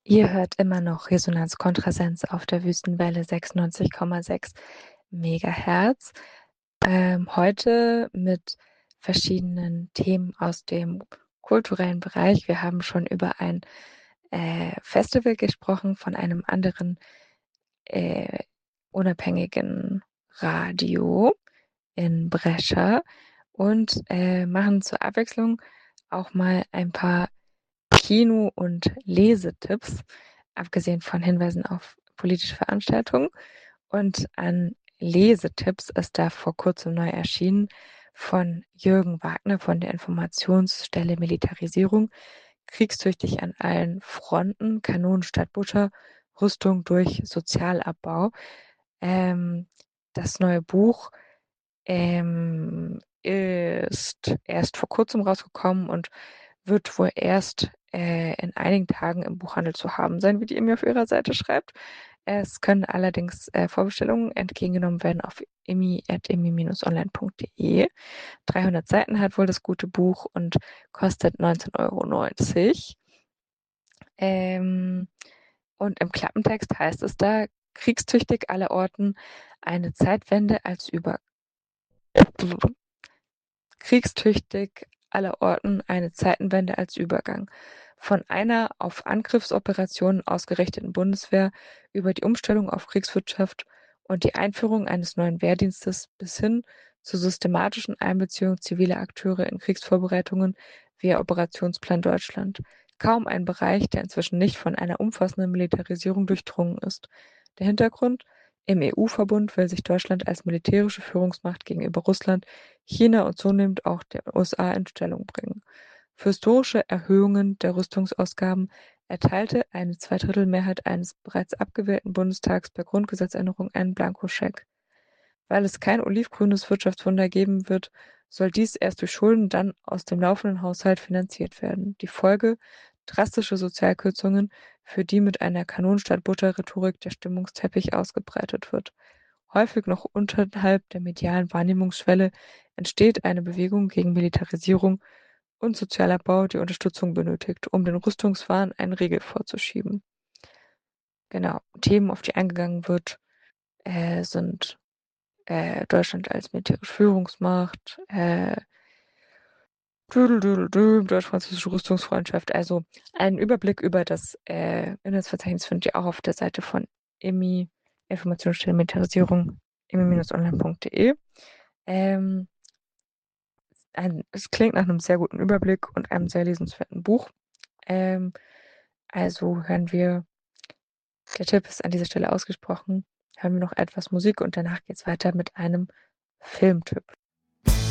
Ihr hört immer noch Resonanz Kontrasense auf der Wüstenwelle 96,6 Megahertz. Heute mit verschiedenen Themen aus dem kulturellen Bereich. Wir haben schon über ein Festival gesprochen von einem anderen äh, unabhängigen Radio in Brescia und machen zur Abwechslung auch mal ein paar Kino- und Lesetipps, abgesehen von Hinweisen auf politische Veranstaltungen. Und an Lesetipps ist da vor kurzem neu erschienen von Jürgen Wagner von der Informationsstelle Militarisierung. Kriegstüchtig an allen Fronten, Kanonen statt Butter, Rüstung durch Sozialabbau. Ähm, Das neue Buch ist erst vor kurzem rausgekommen und wird wohl erst in einigen Tagen im Buchhandel zu haben sein, wie die mir auf ihrer Seite schreibt. Es können allerdings Vorbestellungen entgegengenommen werden auf imi.imi-online.de. 300 Seiten hat wohl das gute Buch und kostet 19,90 Euro. Ähm, und im Klappentext heißt es da, kriegstüchtig allerorten eine Zeitwende als kriegstüchtig allerorten eine Zeitenwende als Übergang. Von einer auf Angriffsoperationen ausgerichteten Bundeswehr über die Umstellung auf Kriegswirtschaft und die Einführung eines neuen Wehrdienstes bis hin zur systematischen Einbeziehung ziviler Akteure in Kriegsvorbereitungen via Operationsplan Deutschland. Kaum ein Bereich, der inzwischen nicht von einer umfassenden Militarisierung durchdrungen ist. Der Hintergrund? Im EU-Verbund will sich Deutschland als militärische Führungsmacht gegenüber Russland, China und zunehmend auch den USA in Stellung bringen. Für historische Erhöhungen der Rüstungsausgaben erteilte eine Zweidrittelmehrheit eines bereits abgewählten Bundestags per Grundgesetzänderung einen Blankoscheck. Weil es kein olivgrünes Wirtschaftswunder geben wird, soll dies erst durch Schulden, dann aus dem laufenden Haushalt finanziert werden. Die Folge: drastische Sozialkürzungen, für die mit einer Kanon-statt-Butter-Rhetorik der Stimmungsteppich ausgebreitet wird. Häufig noch unterhalb der medialen Wahrnehmungsschwelle entsteht eine Bewegung gegen Militarisierung und Sozialabbau, die Unterstützung benötigt, um den Rüstungswahn einen Riegel vorzuschieben. Genau, Themen, auf die eingegangen wird, sind Deutschland als militärische Führungsmacht, deutsch-französische Rüstungsfreundschaft. Also einen Überblick über das Inhaltsverzeichnis findet ihr auch auf der Seite von IMI, Informationsstelle Militarisierung, imi-online.de. Ähm, Es klingt nach einem sehr guten Überblick und einem sehr lesenswerten Buch. Ähm, also hören wir, der Tipp ist an dieser Stelle ausgesprochen, hören wir noch etwas Musik und danach geht es weiter mit einem Filmtipp.